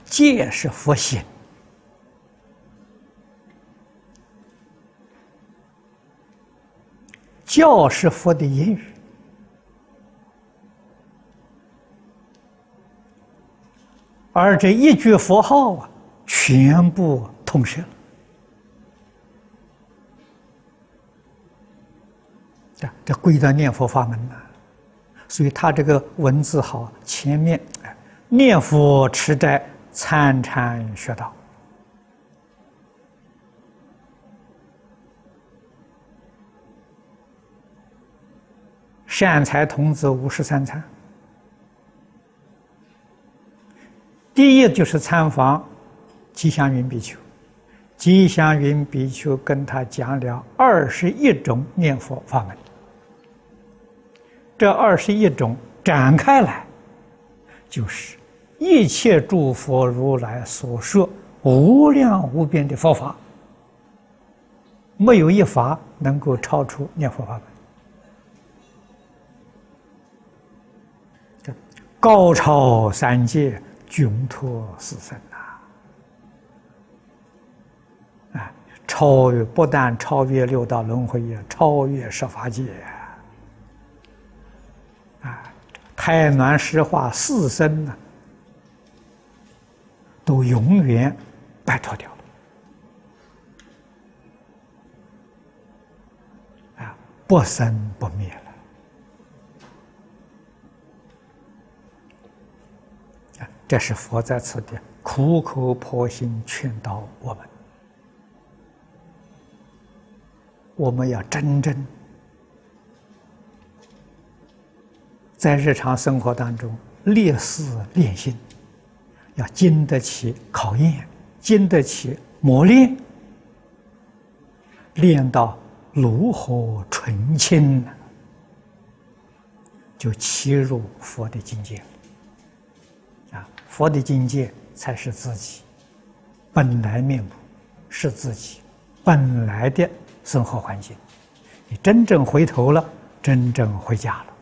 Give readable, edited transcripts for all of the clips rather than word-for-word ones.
戒是佛行，教是佛的言语，而这一句佛号啊，全部通摄了。这归到念佛法门了，所以他这个文字好，前面念佛持斋参禅学道，善财童子53参。第一就是参访吉祥云比丘，吉祥云比丘跟他讲了21种念佛法门。这21种展开来，就是一切诸佛如来所说无量无边的佛法，没有一法能够超出念佛法门，高超三界，窘脱四生啊！超越不但超越六道轮回，也超越十法界。胎卵石化四生呢，都永远摆脱掉了，不生不灭了。这是佛在此地苦口婆心劝导我们要真正在日常生活当中烈士练心，要经得起考验，经得起磨练，练到炉火纯青，就契入佛的境界佛的境界才是自己本来面目，是自己本来的生活环境。你真正回头了，真正回家了。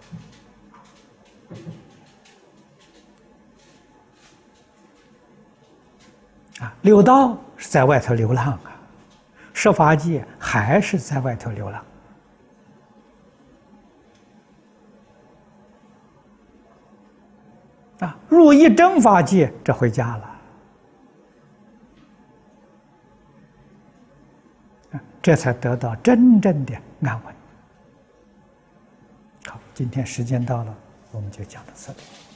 六道是在外头流浪十法界还是在外头流浪入一真法界，这回家了这才得到真正的安稳。好，今天时间到了，我们就讲到这里。